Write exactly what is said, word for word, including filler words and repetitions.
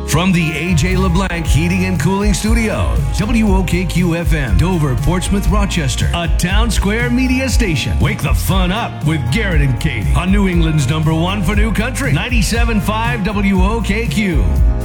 From the A J LeBlanc Heating and Cooling Studios, W O K Q F M, Dover, Portsmouth, Rochester, a Town Square media station. Wake the fun up with Garrett and Katie on New England's number one for new country, ninety-seven point five W O K Q.